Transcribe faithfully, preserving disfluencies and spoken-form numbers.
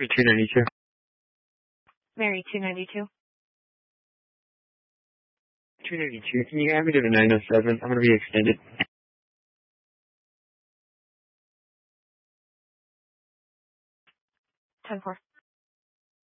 two ninety-two. Mary, two ninety-two. two ninety-two. Can you have me to the nine oh seven? I'm going to be extended. ten four.